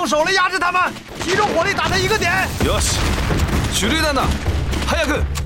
手了压制他们，集中火力打他一个点。 よし、手榴弾だ。早く。